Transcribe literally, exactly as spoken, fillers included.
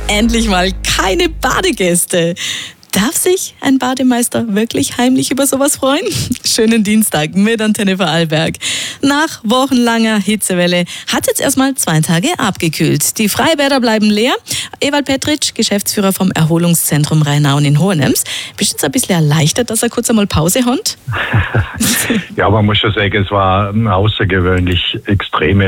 Endlich mal keine Badegäste. Darf sich ein Bademeister wirklich heimlich über sowas freuen? Schönen Dienstag mit Antenne Vorarlberg. Nach wochenlanger Hitzewelle hat jetzt erstmal zwei Tage abgekühlt. Die Freibäder bleiben leer. Ewald Petritsch, Geschäftsführer vom Erholungszentrum Rheinauen in Hohenems. Bist du jetzt ein bisschen erleichtert, dass er kurz einmal Pause hat? Ja, man muss schon sagen, es war außergewöhnlich extreme